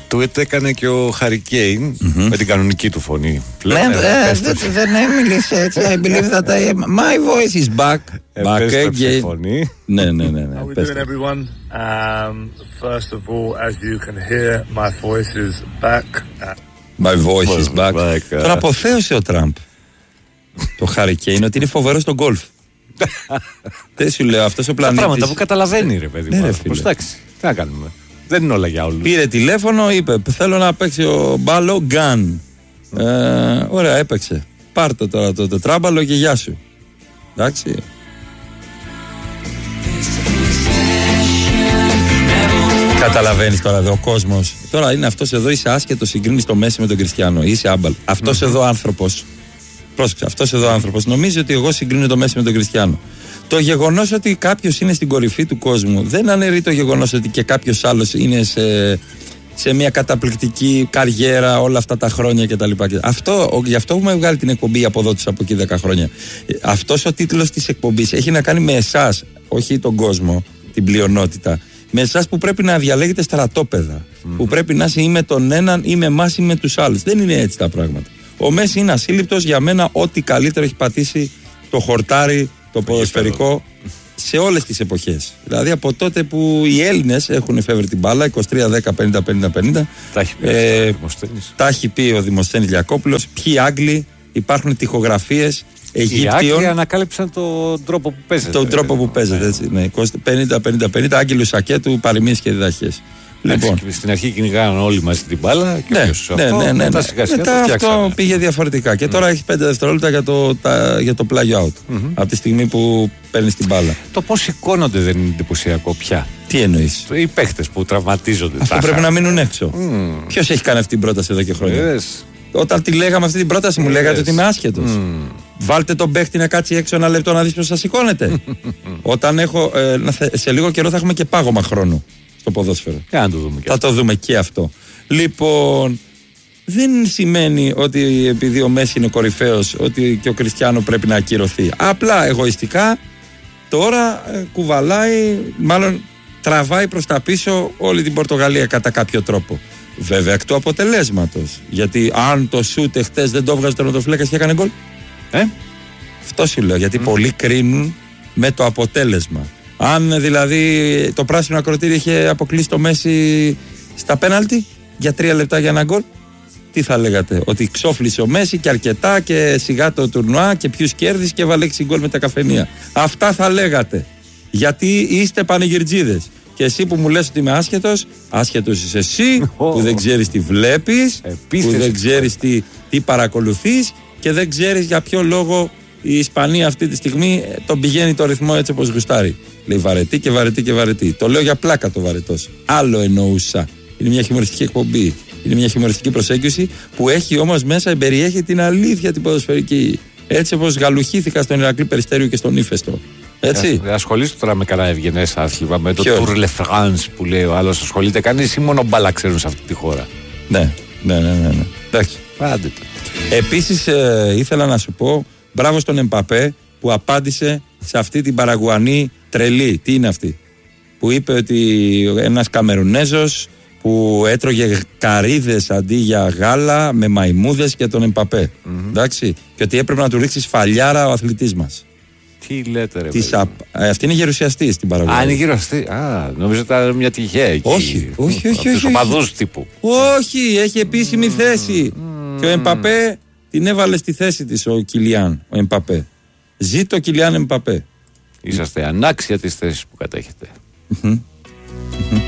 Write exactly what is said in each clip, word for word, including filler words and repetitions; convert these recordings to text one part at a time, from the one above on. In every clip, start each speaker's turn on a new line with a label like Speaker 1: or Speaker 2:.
Speaker 1: Tweet έκανε και ο Harry Kane mm-hmm. με την κανονική του φωνή.
Speaker 2: Ναι, δεν μίλησε έτσι. I believe that I am. My voice is back.
Speaker 1: Back again. Φωνή.
Speaker 2: Ναι, ναι, ναι. ναι.
Speaker 3: How are we doing, everyone? Um, first of all, as you can hear, my voice is back.
Speaker 2: My voice is back. back. Τώρα αποθέωσε ο Τραμπ το Harry Kane ότι είναι φοβερό στο γκολφ. Δεν σου λέω, αυτός ο πλανήτης.
Speaker 1: Τα πράγματα που καταλαβαίνει, ρε παιδί μου. Εντάξει, τι να κάνουμε. Δεν είναι όλα για όλους.
Speaker 2: Πήρε τηλέφωνο, είπε: θέλω να παίξει ο μπάλο γκάν. Mm. Ε, ωραία, έπαιξε. Πάρτε τώρα το τετράμπαλο και γεια σου. Εντάξει. Καταλαβαίνεις τώρα εδώ ο κόσμος. Τώρα είναι αυτός εδώ, είσαι άσχετος, συγκρίνεις το Μέση με τον Κριστιανό. Είσαι άμπαλ. Αυτός mm-hmm. εδώ άνθρωπος. Πρόσεξε, αυτός εδώ άνθρωπος νομίζει ότι εγώ συγκρίνω το Μέση με τον Κριστιανό. Το γεγονός ότι κάποιος είναι στην κορυφή του κόσμου δεν αναιρεί το γεγονός ότι και κάποιος άλλος είναι σε, σε μια καταπληκτική καριέρα όλα αυτά τα χρόνια κτλ. Αυτό, γι' αυτό έχουμε βγάλει την εκπομπή από εδώ τους από εκεί δέκα χρόνια. Αυτός ο τίτλος της εκπομπής έχει να κάνει με εσάς, όχι τον κόσμο, την πλειονότητα. Με εσάς που πρέπει να διαλέγετε στρατόπεδα. Mm-hmm. Που πρέπει να είσαι ή με τον έναν ή με εμάς ή με τους άλλους. Δεν είναι έτσι τα πράγματα. Ο Μέση είναι ασύλληπτος, για μένα ό,τι καλύτερο έχει πατήσει το χορτάρι, το ποδοσφαιρικό σε όλες τις εποχές. Δηλαδή από τότε που οι Έλληνες έχουν εφεύρει την μπάλα, είκοσι τρία δέκα πενήντα πενήντα πενήντα.
Speaker 1: Τα έχει πει,
Speaker 2: ε, τα έχει πει ο Δημοσθένης Λιακόπουλος. Ποιοι Άγγλοι, υπάρχουν τοιχογραφίες Αιγύπτιων.
Speaker 1: Οι Άγγλοι ανακάλυψαν τον τρόπο που παίζεται.
Speaker 2: Τον τρόπο που παίζεται, έτσι. Ναι, πενήντα πενήντα πενήντα, Άγγελου Σακέτου, παροιμίες και διδαχές.
Speaker 1: Λοιπόν. Στην αρχή κυνηγάγαν όλοι μαζί την μπάλα και
Speaker 2: ναι,
Speaker 1: ναι,
Speaker 2: ναι,
Speaker 1: αυτό,
Speaker 2: ναι, ναι,
Speaker 1: μετά
Speaker 2: ναι.
Speaker 1: σιγά σιγά
Speaker 2: μετά
Speaker 1: το
Speaker 2: αυτό πήγε διαφορετικά και mm. τώρα έχει πέντε δευτερόλεπτα για το, τα, για το πλάγιο out mm-hmm. από τη στιγμή που παίρνει την μπάλα.
Speaker 1: Το πώς σηκώνονται δεν είναι εντυπωσιακό πια.
Speaker 2: Τι εννοείς?
Speaker 1: Οι παίχτες που τραυματίζονται.
Speaker 2: Αυτό πρέπει να μείνουν έξω. Mm. Ποιος έχει κάνει αυτή την πρόταση εδώ και χρόνια?
Speaker 1: Yes.
Speaker 2: Όταν τη λέγαμε αυτή την πρόταση μου yes. λέγατε ότι είμαι άσχετος. Mm. Βάλτε τον παίχτη να κάτσει έξω ένα λεπτό να δεις πως θα σηκώνεται. Όταν έχω, ε, σε λίγο καιρό θα έχουμε και πάγωμα χρόνου στο ποδόσφαιρο.
Speaker 1: Για το δούμε και
Speaker 2: θα
Speaker 1: αυτό.
Speaker 2: το δούμε και αυτό. Λοιπόν, δεν σημαίνει ότι επειδή ο Μέση είναι κορυφαίος ότι και ο Κριστιάνο πρέπει να ακυρωθεί. Απλά εγωιστικά τώρα ε, κουβαλάει, μάλλον τραβάει προς τα πίσω όλη την Πορτογαλία κατά κάποιο τρόπο. Βέβαια εκ του αποτελέσματος. Γιατί αν το σούτ εχθές δεν το έβγαζε τερματοφύλακας και έκανε γκολ. Ε? Αυτό σου λέω. Γιατί mm. πολλοί κρίνουν με το αποτέλεσμα. Αν δηλαδή το πράσινο ακροτήρι είχε αποκλείσει το Μέση στα πέναλτι για τρία λεπτά για ένα γκολ, τι θα λέγατε? Ότι ξόφλησε ο Μέση και αρκετά και σιγά το τουρνουά και ποιους κέρδισε και βάλε έξι γκολ με τα καφενεία. Αυτά θα λέγατε. Γιατί είστε πανηγυρτζίδες. Και εσύ που μου λες ότι είμαι άσχετος, άσχετος είσαι εσύ που δεν ξέρεις τι βλέπεις, που δεν ξέρεις τι, τι παρακολουθείς και δεν ξέρεις για ποιο λόγο η Ισπανία αυτή τη στιγμή τον πηγαίνει το ρυθμό έτσι όπως γουστάρει. Λέει βαρετή και βαρετή και βαρετή. Το λέω για πλάκα το βαρετός. Άλλο εννοούσα. Είναι μια χιουμοριστική εκπομπή. Είναι μια χιουμοριστική προσέγγιση που έχει όμως μέσα, περιέχει την αλήθεια την ποδοσφαιρική. Έτσι όπως γαλουχήθηκα στον Ηρακλή Περιστέριο και στον Ύφεστο. Έτσι.
Speaker 1: Ε, ασχολείσαι τώρα με κανένα ευγενές άθλημα, με το Tour Le France που λέει ο άλλος? Ασχολείται κανείς ή μόνο μπάλα ξέρουν σε αυτή τη χώρα?
Speaker 2: Ναι, ναι, ναι, ναι, ναι. Εντάξει.
Speaker 1: Άντε.
Speaker 2: Επίσης ε, ήθελα να σου πω μπράβο στον Εμπαπέ που απάντησε σε αυτή την παραγουανή τρελή. Τι είναι αυτή? Που είπε ότι ένας Καμερουνέζος που έτρωγε καρύδες αντί για γάλα με μαϊμούδες και τον Εμπαπέ. Mm-hmm. Εντάξει. Και ότι έπρεπε να του ρίξει σφαλιάρα ο αθλητής μας.
Speaker 1: Τι λέτε ρε
Speaker 2: α... Αυτή είναι γερουσιαστή στην Παραγωγή.
Speaker 1: Α, είναι γερουσιαστή. Α, νομίζω ότι ήταν μια τυχαία εκεί.
Speaker 2: Όχι, όχι, όχι.
Speaker 1: Τους οπαδούς τύπου.
Speaker 2: Όχι, έχει επίσημη mm. θέση. Mm. Και ο Εμπαπέ την έβαλε στη θέση της ο Κιλιάν, ο Εμπαπέ. Ζήτω ο Κιλιάν Εμπαπέ.
Speaker 1: Είσαστε ανάξια της θέσης που κατέχετε.
Speaker 2: Mm-hmm. Mm-hmm.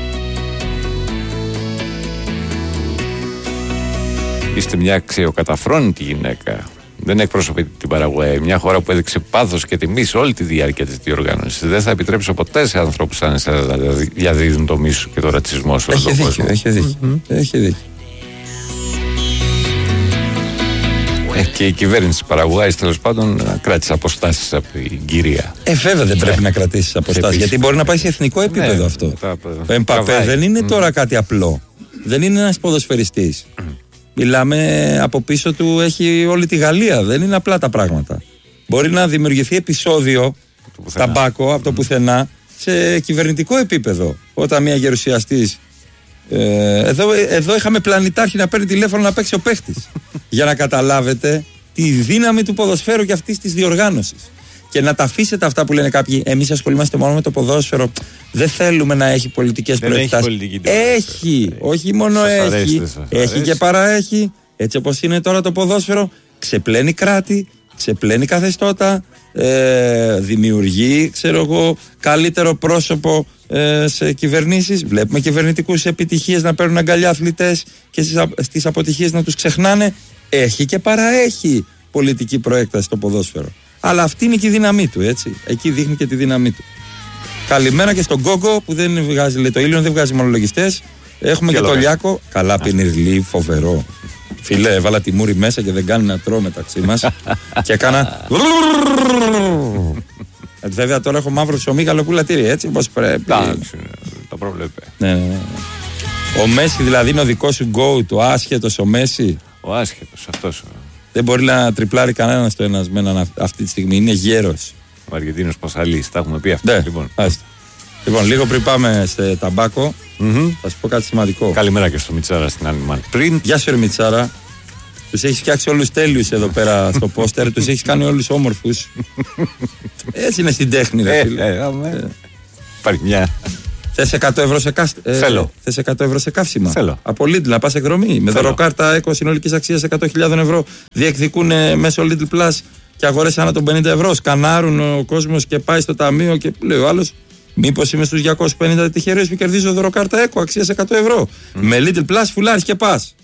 Speaker 1: Είστε μια αξιοκαταφρόνητη γυναίκα. Δεν εκπροσωπείτε την Παραγουάη, μια χώρα που έδειξε πάθος και τιμή σε όλη τη διάρκεια της διοργάνωσης. Δεν θα επιτρέψω ποτέ σε ανθρώπους σαν εσάς να διαδίδουν το μίσο και το ρατσισμό σε όλο τον κόσμο.
Speaker 2: Έχει δίκιο, mm-hmm. έχει δίκιο.
Speaker 1: Ε, και η κυβέρνηση της Παραγουάης τέλος πάντων κράτησε αποστάσεις από την κυρία.
Speaker 2: Ε, βέβαια δεν πρέπει να κρατήσεις αποστάσεις, γιατί μπορεί να πάει σε εθνικό επίπεδο ναι, αυτό. Τα, ο Εμπαπέ δεν είναι mm. τώρα κάτι απλό. Δεν είναι ένας ποδοσφαιριστής. Mm. Μιλάμε από πίσω του, έχει όλη τη Γαλλία. Δεν είναι απλά τα πράγματα. Μπορεί να δημιουργηθεί επεισόδιο ταμπάκο από το πουθενά σε κυβερνητικό επίπεδο. Όταν μια γερουσιαστής Ε, εδώ, εδώ είχαμε πλανητάρχη να παίρνει τηλέφωνο να παίξει ο παίχτης. Για να καταλάβετε τη δύναμη του ποδοσφαίρου και αυτής της διοργάνωσης. Και να τα αφήσετε αυτά που λένε κάποιοι. Εμείς ασχολούμαστε μόνο με το ποδόσφαιρο. Δεν θέλουμε να έχει πολιτικές προεκτάσεις. Έχει, έχει. όχι μόνο σας έχει. Αρέσει, έχει και παραέχει. Έτσι όπως είναι τώρα το ποδόσφαιρο, ξεπλένει κράτη, ξεπλένει καθεστώτα, ε, δημιουργεί, ξέρω εγώ, καλύτερο πρόσωπο ε, σε κυβερνήσεις. Βλέπουμε κυβερνητικούς επιτυχίες να παίρνουν αγκαλιά αθλητές και στις, στις αποτυχίες να τους ξεχνάνε. Έχει και παραέχει πολιτική προέκταση στο ποδόσφαιρο. Αλλά αυτή είναι και η δύναμή του, έτσι. Εκεί δείχνει και τη δύναμή του. Καλημέρα και στον Γκόγκο που δεν βγάζει, λέει, το Ήλιον δεν βγάζει μονολογιστές. Έχουμε και, και το Λιάκο. Καλά πινιρλί, φοβερό. Φιλέ, έβαλα τη μούρη μέσα και δεν κάνει να τρώω μεταξύ μας. Και έκανα. Βέβαια τώρα έχω μαύρο ψωμί, γαλοπουλατήρι, έτσι όπως πρέπει.
Speaker 1: Το προβλέπε.
Speaker 2: Ναι, ναι. Ο Μέση δηλαδή είναι ο δικός σου go, το άσχετος ο Μέση.
Speaker 1: Ο άσχετος, αυτός.
Speaker 2: Δεν μπορεί να τριπλάρει κανένας το ένας με έναν αυτή τη στιγμή. Είναι γέρος.
Speaker 1: Ο Αργεντίνος Πασαλής, τα έχουμε πει αυτά.
Speaker 2: Ναι,
Speaker 1: λοιπόν.
Speaker 2: λοιπόν, λίγο πριν πάμε σε ταμπάκο, mm-hmm. θα σου πω κάτι σημαντικό.
Speaker 1: Καλημέρα και στο Μιτσάρα στην Animal Print.
Speaker 2: Γεια σου, ρε Μιτσάρα. Τους έχεις φτιάξει όλους τέλειους εδώ πέρα στο πόστερ, τους έχεις κάνει όλους όμορφους. Έτσι είναι στην τέχνη, ρε φίλε.
Speaker 1: Ε, ε, ε, Υπάρχει μια.
Speaker 2: Θες εκατό ευρώ σε, κάσ... ε,
Speaker 1: Θέλω.
Speaker 2: Θες εκατό ευρώ σε καύσιμα.
Speaker 1: Θέλω.
Speaker 2: Από Lidl να πας εκδρομή. Με δωροκάρτα Eco συνολικής αξίας εκατό χιλιάδες ευρώ. Διεκδικούν μέσω Lidl Plus και αγορές ανά των πενήντα ευρώ. Σκανάρουν ο κόσμος και πάει στο ταμείο και λέει ο άλλος, μήπως είμαι στους διακόσιους πενήντα τυχερούς που κερδίζω δωροκάρτα Eco αξίας εκατό ευρώ. Mm. Με Lidl Plus φουλάρεις και πας.